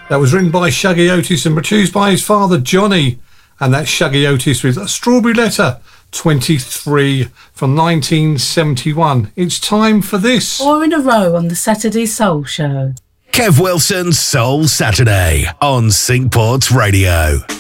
That was written by Shuggy Otis and produced by his father, Johnny. And that's Shuggy Otis with A Strawberry Letter, 23 from 1971. It's time for this. 4 in a row on the Saturday Soul Show. Kev Wilson's Soul Saturday on Syncport Radio.